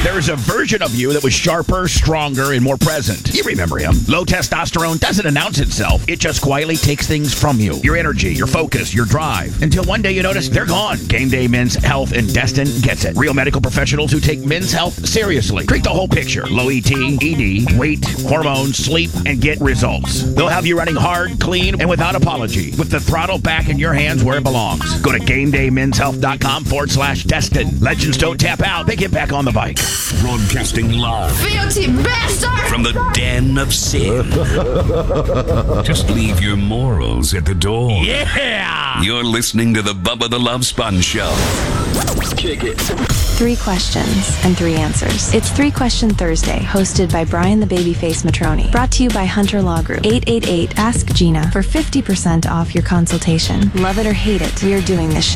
There is a version of you that was sharper, stronger, and more present. You remember him. Low testosterone doesn't announce itself. It just quietly takes things from you. Your energy, your focus, your drive. Until one day you notice they're gone. Game Day Men's Health and Destin gets it. Real medical professionals who take men's health seriously. Treat the whole picture. Low ET, ED, weight, hormones, sleep, and get results. They'll have you running hard, clean, and without apology. With the throttle back in your hands where it belongs. Go to GameDayMen'sHealth.com/Destin. Legends don't tap out. They get back on the bike. Broadcasting live Filthy bastard! from the den of sin. Just leave your morals at the door. Yeah! You're listening to the Bubba the Love Sponge Show. Kick it. 3 questions and 3 answers. It's 3 Question Thursday, hosted by Brian the Babyface Matroni. Brought to you by Hunter Law Group. 888 Ask Gina for 50% off your consultation. Love it or hate it, we are doing this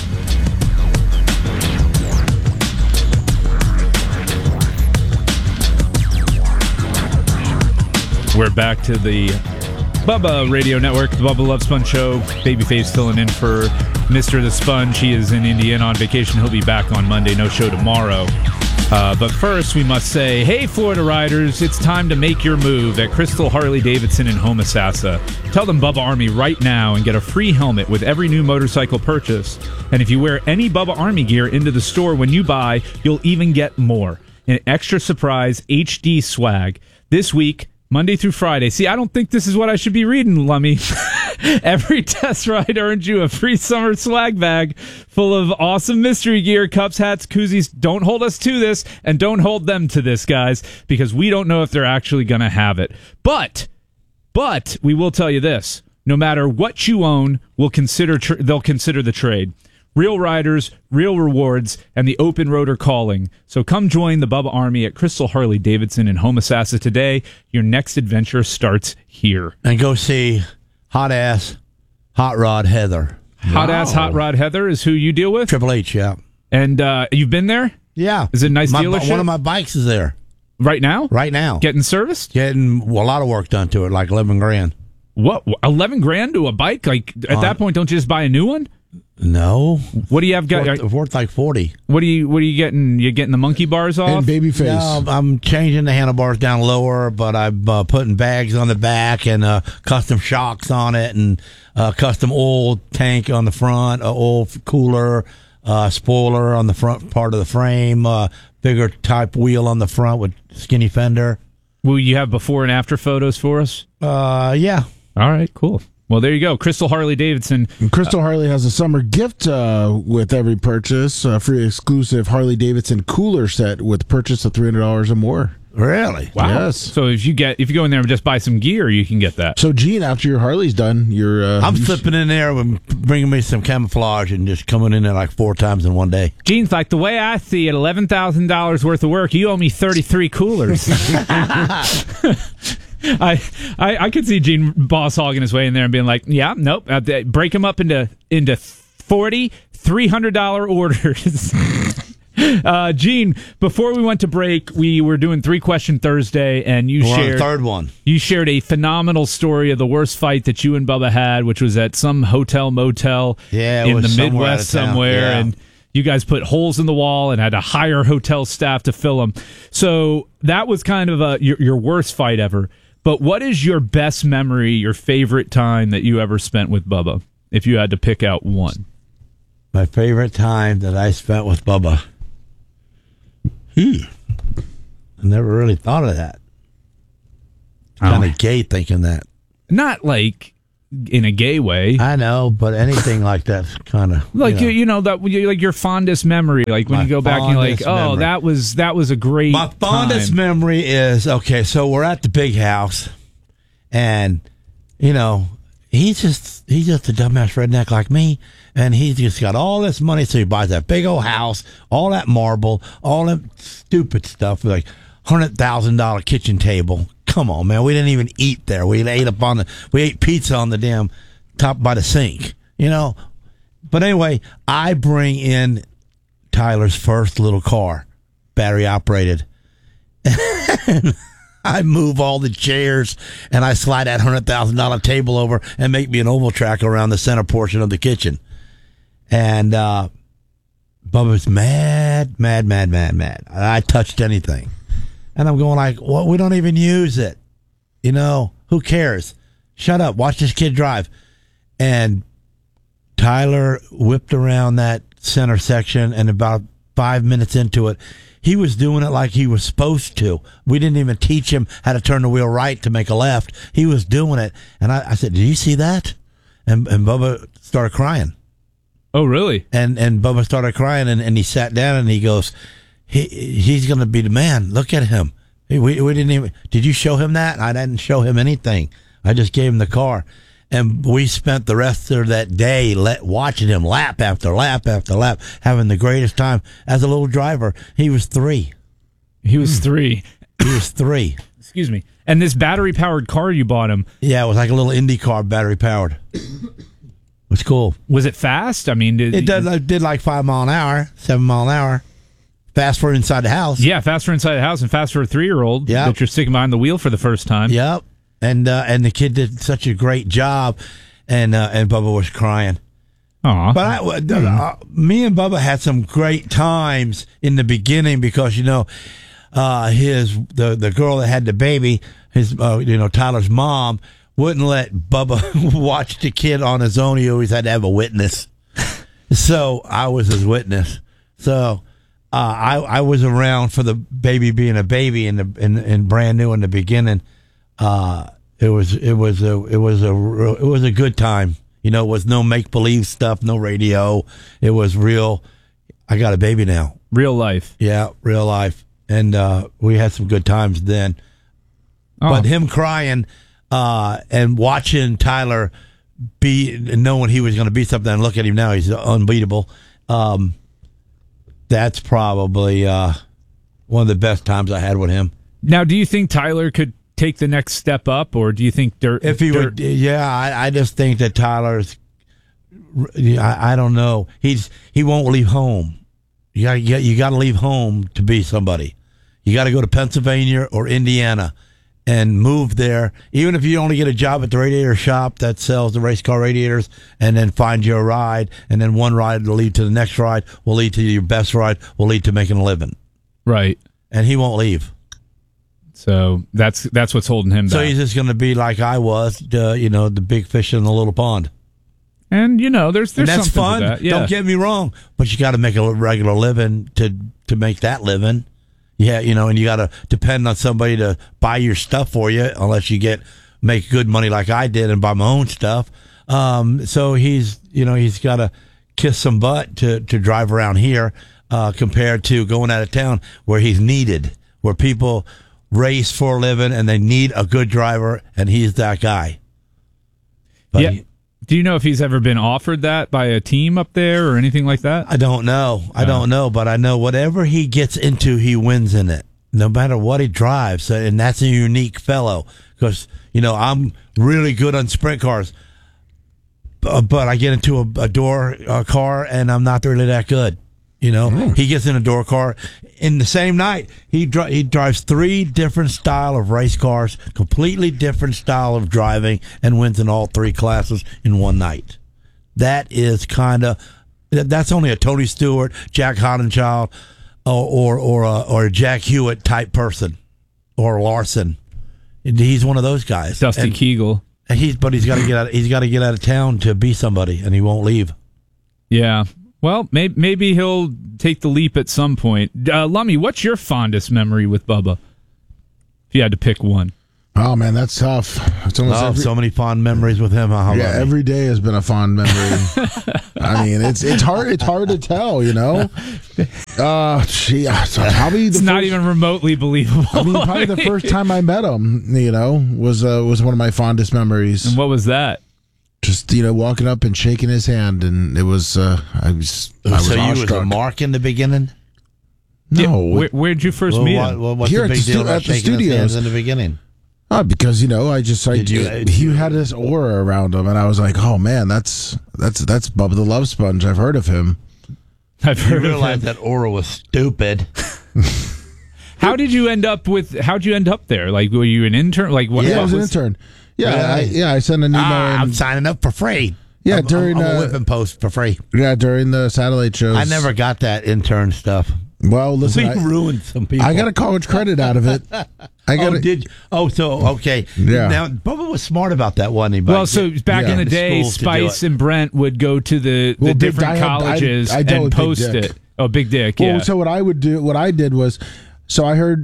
We're back to the Bubba Radio Network, the Bubba Love Sponge Show. Babyface filling in for Mr. The Sponge. He is in Indiana on vacation. He'll be back on Monday. No show tomorrow. But first, we must say, hey, Florida riders, it's time to make your move at Crystal Harley-Davidson in Homosassa. Tell them Bubba Army right now and get a free helmet with every new motorcycle purchase. And if you wear any Bubba Army gear into the store when you buy, you'll even get more. An extra surprise HD swag. This week, Monday through Friday. See, I don't think this is what I should be reading, Lummy. Every test ride earns you a free summer swag bag full of awesome mystery gear, cups, hats, koozies. Don't hold us to this, and don't hold them to this, guys, because we don't know if they're actually going to have it. But we will tell you this. No matter what you own, they'll consider the trade. Real riders, real rewards, and the open road are calling. So come join the Bubba Army at Crystal Harley-Davidson in Homosassa today. Your next adventure starts here. And go see Hot Rod Heather. Hot Rod Heather is who you deal with? Triple H, yeah. And you've been there? Yeah. Is it a nice dealership? One of my bikes is there. Right now? Right now. Getting serviced? Getting a lot of work done to it, like 11 grand. What? 11 grand to a bike? Like, at that point, don't you just buy a new one? No. What do you have? Worth like 40. What are you getting? You getting the monkey bars off? And Babyface. No, I'm changing the handlebars down lower, but I'm putting bags on the back and custom shocks on it and custom oil tank on the front, oil cooler, spoiler on the front part of the frame, bigger type wheel on the front with skinny fender. Will you have before and after photos for us? Yeah. All right, cool. Well, there you go. Crystal Harley-Davidson. And Crystal Harley has a summer gift with every purchase, free exclusive Harley-Davidson cooler set with purchase of $300 or more. Really? Wow. Yes. So if you go in there and just buy some gear, you can get that. So, Gene, after your Harley's done, I'm slipping in there and bringing me some camouflage and just coming in there like 4 times in one day. Gene's like, the way I see it, $11,000 worth of work, you owe me 33 coolers. I could see Gene boss hogging his way in there and being like, yeah, nope, break them up into 40 $300 orders. Gene, before we went to break, we were doing 3 Question Thursday, and We're on the third one. You shared a phenomenal story of the worst fight that you and Bubba had, which was at some hotel motel in the Midwest somewhere, yeah. And you guys put holes in the wall and had to hire hotel staff to fill them. So that was kind of your worst fight ever. But what is your best memory, your favorite time that you ever spent with Bubba, if you had to pick out one? My favorite time that I spent with Bubba. I never really thought of that. Kind of gay thinking that. Not like in a gay way. I know, but anything like that's kind of like like your fondest memory, like when you go back and you're like, oh, memory. that was a great. My fondest memory is okay. So we're at the big house, and he's just a dumbass redneck like me, and he's just got all this money, so he buys that big old house, all that marble, all that stupid stuff, like $100,000 kitchen table. Come on, man. We didn't even eat there. We ate pizza on the damn top by the sink, But anyway, I bring in Tyler's first little car, battery operated. I move all the chairs and I slide that $100,000 table over and make me an oval track around the center portion of the kitchen. And Bubba's mad. I touched anything. And I'm going like, well, we don't even use it. You know, who cares? Shut up. Watch this kid drive. And Tyler whipped around that center section, and about 5 minutes into it, he was doing it like he was supposed to. We didn't even teach him how to turn the wheel right to make a left. He was doing it. And I said, did you see that? And Bubba started crying. Oh, really? And Bubba started crying, and he sat down, and he goes, he's going to be the man. Look at him. We didn't even, did you show him that? I didn't show him anything. I just gave him the car. And we spent the rest of that day watching him lap after lap after lap, having the greatest time. As a little driver, he was 3. He was 3. He was 3. Excuse me. And this battery-powered car you bought him. Yeah, it was like a little Indy car, battery-powered. It was cool. Was it fast? I mean, it did like 5 mile an hour, 7 mile an hour. Fast for inside the house. Yeah, fast for inside the house and fast for a 3-year-old that you're sticking behind the wheel for the first time. Yep. And the kid did such a great job, and Bubba was crying. Aw. But me and Bubba had some great times in the beginning because the girl that had the baby, Tyler's mom wouldn't let Bubba watch the kid on his own. He always had to have a witness. So I was his witness. So I was around for the baby being a baby and brand new in the beginning. It was a good time. You know, it was no make believe stuff, no radio. It was real. I got a baby now. Real life. Yeah, real life. And we had some good times then. Oh. But him crying and watching Tyler knowing he was going to be something, and look at him now, he's unbeatable. That's probably one of the best times I had with him. Now, do you think Tyler could take the next step up, or do you think I just think that Tyler's, I don't know, he won't leave home. You got to leave home to be somebody. You got to go to Pennsylvania or Indiana and move there, even if you only get a job at the radiator shop that sells the race car radiators, and then find you a ride, and then one ride will lead to the next ride, will lead to your best ride, will lead to making a living. Right. And he won't leave. So that's what's holding him back. So he's just going to be like I was, the big fish in the little pond. And there's and that's something fun. To that. Yeah. Don't get me wrong, but you got to make a regular living to make that living. Yeah, and you got to depend on somebody to buy your stuff for you, unless you make good money like I did and buy my own stuff. So he's got to kiss some butt to drive around here, compared to going out of town where he's needed, where people race for a living and they need a good driver, and he's that guy. But yeah. Do you know if he's ever been offered that by a team up there or anything like that? I don't know. I don't know, but I know whatever he gets into, he wins in it, no matter what he drives. And that's a unique fellow, because, I'm really good on sprint cars, but I get into a door car and I'm not really that good. He gets in a door car in the same night. He drives 3 different style of race cars, completely different style of driving, and wins in all 3 classes in one night. That is that's only a Tony Stewart, Jack Hoddenchild, or a Jack Hewitt type person, or Larson. He's one of those guys. Dusty Kegel. He's got to get out. He's got to get out of town to be somebody, and he won't leave. Yeah. Well, maybe he'll take the leap at some point. Lummy, what's your fondest memory with Bubba? If you had to pick one. Oh, man, that's tough. It's so many fond memories with him. Every day has been a fond memory. I mean, it's hard to tell, It's not even remotely believable. I mean, probably the first time I met him, was one of my fondest memories. And what was that? Just walking up and shaking his hand, and it was I was so you was a mark in the beginning? No. Where'd you first meet him? What's here the big deal about shaking his hands in the beginning? Because he had this aura around him, and I was like, oh man, that's Bubba the Love Sponge. I've heard of him. You realized that aura was stupid. How'd you end up there? Like, were you an intern? Like, what? Yeah, I was an intern. Yeah, I sent an email. I'm signing up for free. Yeah, during I'm a whipping post for free. during the satellite shows. I never got that intern stuff. Well, listen, We ruined some people. I got a college credit out of it. Okay. Yeah. Now Bubba was smart about that, wasn't he? Well, so back in the day, Schools to do Spice it. and Brent would go to the Well, Big different Dick, colleges I dealt and with Big post Dick. it. Oh, Big Dick, Well, yeah. so what I did was, so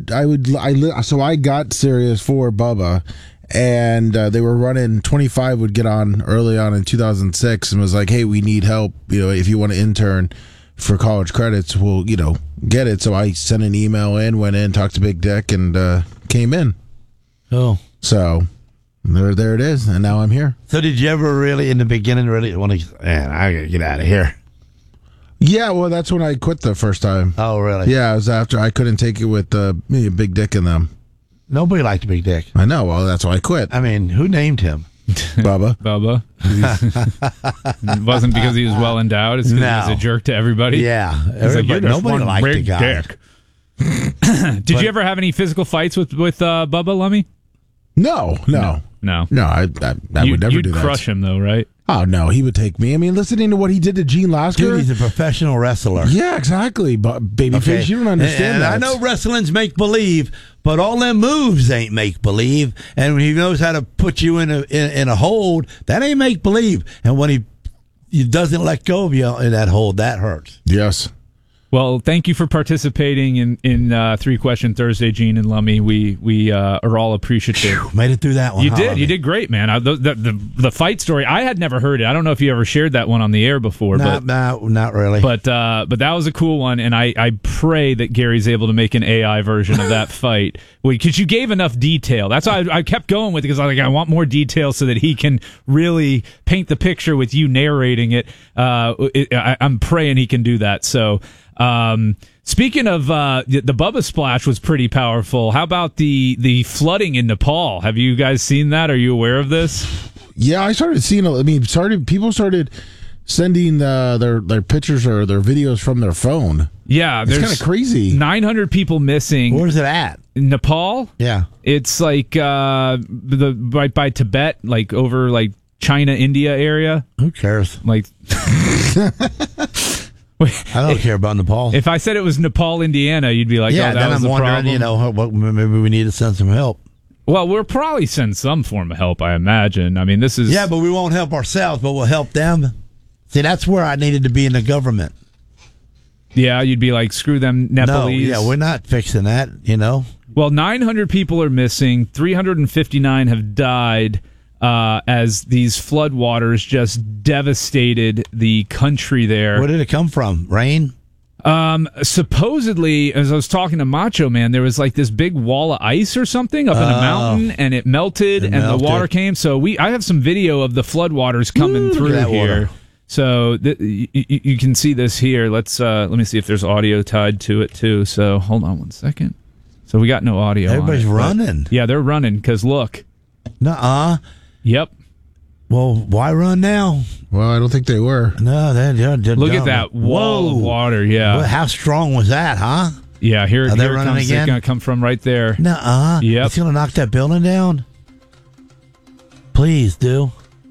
I got Sirius for Bubba, and they were running 25 would get on early on in 2006 and was like, hey, we need help. If you want to intern for college credits, we'll get it. So I sent an email in, went in, talked to Big Dick, and came in. Oh. So there it is, and now I'm here. So did you ever really, in the beginning, want to, man, I got to get out of here? Yeah, well, that's when I quit the first time. Oh, really? Yeah, it was after I couldn't take it with Big Dick and them. Nobody liked Big Dick. I know. Well, that's why I quit. I mean, who named him? Bubba. Bubba. It wasn't because he was well endowed. It's because he was a jerk to everybody. Yeah. He's like, "You're just nobody one liked the big guy. dick." Did you ever have any physical fights with Bubba Lummy? No. No. I would never You'd do that. crush him though, right? Oh, no, he would take me. I mean, listening to what he did to Gene Lasker. Dude, he's a professional wrestler. Yeah, exactly. But Babyface, you don't understand and that. I know wrestling's make believe, but all them moves ain't make believe. And when he knows how to put you in a hold, that ain't make believe. And when he doesn't let go of you in that hold, that hurts. Yes. Well, thank you for participating in 3 Question Thursday, Gene and Lummy. We are all appreciative. Made it through that one. You huh, did. Lummy? You did great, man. The fight story, I had never heard it. I don't know if you ever shared that one on the air before. Not really. But that was a cool one, and I pray that Gary's able to make an AI version of that fight because you gave enough detail. That's why I kept going with it because I want more detail so that he can really paint the picture with you narrating it. I'm praying he can do that. So. Speaking of the Bubba Splash was pretty powerful. How about the flooding in Nepal? Have you guys seen that? Are you aware of this? Yeah, I started seeing. People started sending their pictures or their videos from their phone. Yeah, it's kind of crazy. 900 people missing. Where's it at? Nepal? Yeah, it's like right by Tibet, like over like China, India area. Who cares? Like. I don't care about Nepal. If I said it was Nepal, Indiana, you'd be like, yeah, oh, that then was I'm the wondering, problem. maybe we need to send some help. Well, we'll probably send some form of help, I imagine. I mean, this is... Yeah, but we won't help ourselves, but we'll help them. See, that's where I needed to be in the government. Yeah, you'd be like, screw them Nepalese. No, yeah, we're not fixing that, Well, 900 people are missing. 359 have died as these floodwaters just devastated the country there. Where did it come from? Rain? Supposedly, as I was talking to Macho Man, there was like this big wall of ice or something up in a mountain, and it melted, the water came. So I have some video of the floodwaters coming through here. Water. So you can see this here. Let me see if there's audio tied to it too. So hold on one second. So we got no audio. Everybody's running. Yeah, they're running because look. Nuh-uh. Yep. Well, why run now? Well, I don't think they were. No, they're look at that wall of water. Yeah. Well, how strong was that, huh? Yeah, here it comes. Again? It's going to come from right there. Nuh-uh. Yep. It's going to knock that building down? Please do.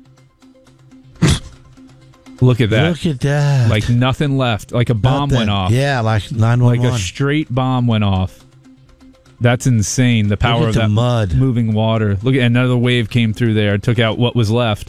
Look at that. Look at that. Like nothing left. Like a bomb went off. Yeah, like 911. Like a straight bomb went off. That's insane. The power of that mud. Moving water. Look at another wave came through there. Took out what was left.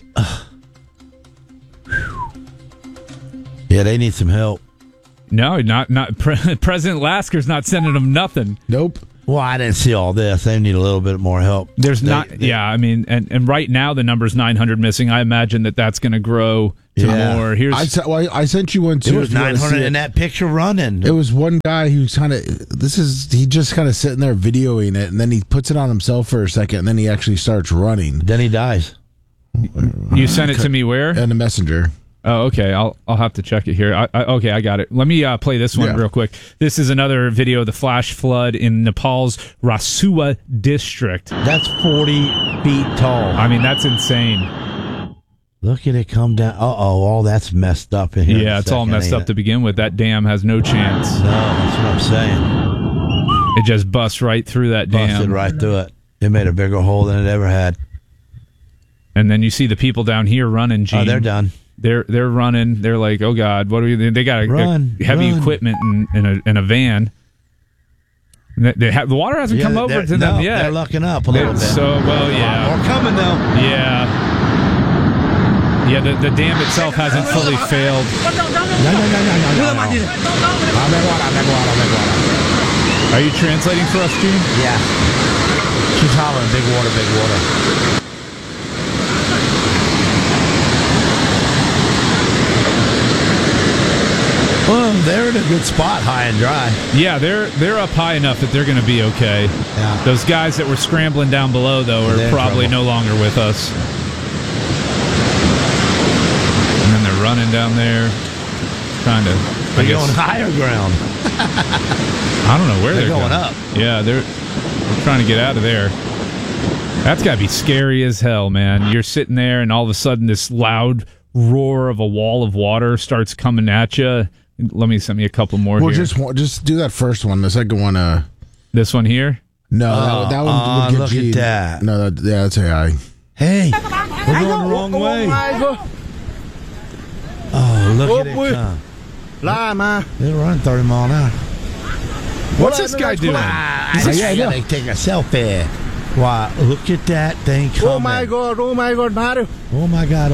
Yeah, they need some help. No, not President Lasker's not sending them nothing. Nope. Well, I didn't see all this. They need a little bit more help. I mean, and right now the number's 900 missing. I imagine that's going to grow to more. I sent you one too. It was 900 in that picture running. It was one guy who's he just kind of sitting there videoing it, and then he puts it on himself for a second, and then he actually starts running. Then he dies. You sent it to me where? In the messenger. Oh, okay. I'll have to check it here. Okay, I got it. Let me play this one real quick. This is another video of the flash flood in Nepal's Rasua district. That's 40 feet tall. I mean, that's insane. Look at it come down. All that's messed up in here. Yeah, it's all messed up to begin with. That dam has no chance. No, that's what I'm saying. It just busts right through that dam. Busted right through it. It made a bigger hole than it ever had. And then you see the people down here running, Gene. Oh, they're done. They're running. They're like, oh God, what are we? They got heavy equipment in a van. The water hasn't come over to them yet. They're lucking up a little bit. So yeah, more coming though. Yeah. The dam itself hasn't fully failed. No. Are you translating for us, Gene? Yeah. She's hollering, big water, big water. Well, they're in a good spot, high and dry. Yeah, they're up high enough that they're going to be okay. Yeah. Those guys that were scrambling down below, though, are probably no longer with us. And then they're running down there, trying to... They're going higher ground. I don't know where they're going up. Yeah, they're trying to get out of there. That's got to be scary as hell, man. You're sitting there, and all of a sudden, this loud roar of a wall of water starts coming at you. Let me send me a couple more here. Just do that first one. The second one. This one here? No, that one would get look Gene. at that. No, that's AI. Hey, we're going the wrong way. Oh, look at it come. They're running 30 miles an hour. What's this guy doing? Yeah, they take a selfie. Wow, look at that thing coming. Oh my God, Mario. Oh my God.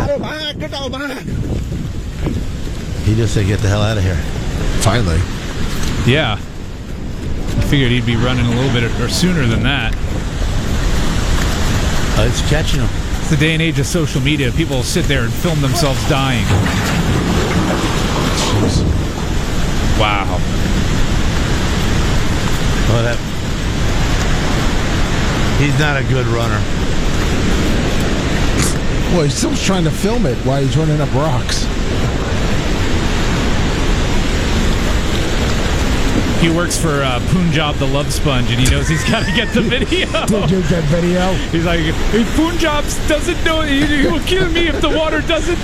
He just said, get the hell out of here. Finally. Yeah. I figured he'd be running a little bit or sooner than that. It's catching him. It's the day and age of social media. People will sit there and film themselves dying. Wow. Well, he's not a good runner. Well, he's still trying to film it while he's running up rocks. He works for Punjab the Love Sponge, and he knows he's got to get the video. Did you get video? He's like, if Punjab doesn't know it, he will kill me if the water doesn't.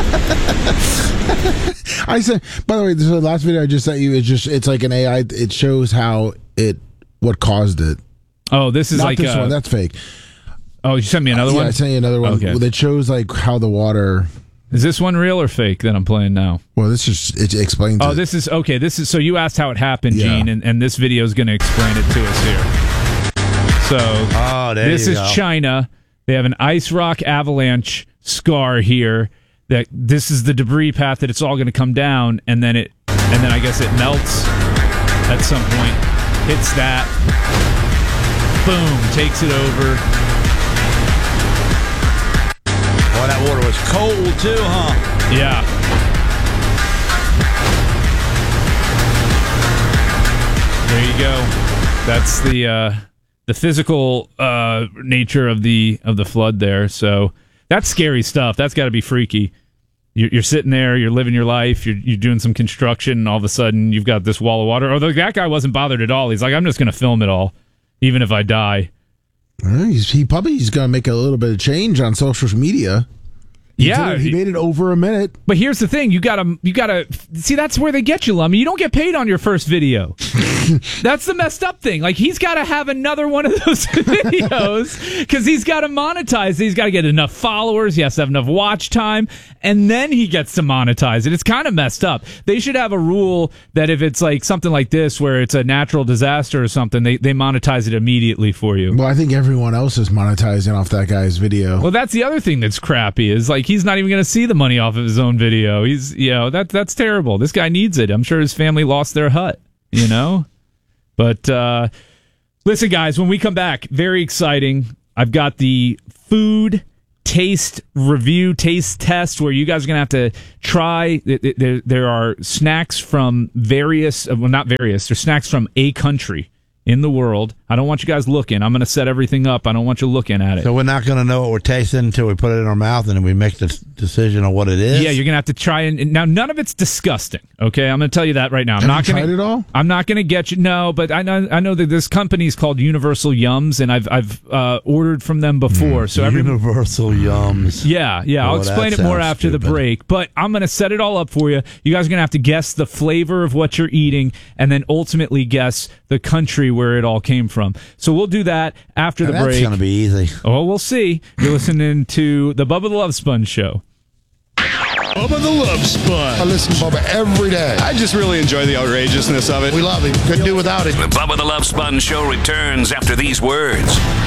I said, by the way, the last video I just sent you, it's like an AI. It shows what caused it. Oh, this is Not like this one. That's fake. Oh, you sent me another one? Yeah, I sent you another one that shows like how the water. Is this one real or fake that I'm playing now? Well, it explains. Oh, it. This is okay. So you asked how it happened, Gene, and this video is going to explain it to us here. So this is China. They have an ice rock avalanche scar here. That this is the debris path that it's all going to come down, and then I guess it melts at some point, hits that, boom, takes it over. Boy, that water was cold too, huh? Yeah. There you go. That's the physical nature of the flood there. So that's scary stuff. That's got to be freaky. You're sitting there, you're living your life, you're doing some construction, and all of a sudden you've got this wall of water. Although that guy wasn't bothered at all. He's like, I'm just going to film it all, even if I die. He's going to make a little bit of change on social media. He made it over a minute. But here's the thing: you gotta see. That's where they get you, Lummy. You don't get paid on your first video. That's the messed up thing. Like, he's got to have another one of those videos because he's got to monetize. He's got to get enough followers. He has to have enough watch time, and then he gets to monetize it. It's kind of messed up. They should have a rule that if it's like something like this, where it's a natural disaster or something, they monetize it immediately for you. Well, I think everyone else is monetizing off that guy's video. Well, that's the other thing that's crappy is like he's not even going to see the money off of his own video. He's that's terrible. This guy needs it. I'm sure his family lost their hut. But listen, guys, when we come back, very exciting. I've got the food taste review, taste test, where you guys are going to have to try. There are snacks from there's snacks from a country in the world. I don't want you guys looking. I'm going to set everything up. I don't want you looking at it. So we're not going to know what we're tasting until we put it in our mouth and then we make the decision on what it is? Yeah, you're going to have to try and now none of it's disgusting, okay? I'm going to tell you that right now. Have you tried it all? I'm not going to get you. No, but I know that this company is called Universal Yums, and I've ordered from them before. So Universal Yums. Yeah. I'll explain it more after the break. But I'm going to set it all up for you. You guys are going to have to guess the flavor of what you're eating, and then ultimately guess the country where it all came from. So we'll do that after the break. That's going to be easy. Oh, we'll see. You're listening to the Bubba the Love Sponge Show. Bubba the Love I Sponge. listen to Bubba every day. I just really enjoy the outrageousness of it. We love him. Couldn't do without him. The Bubba the Love Sponge Show returns after these words.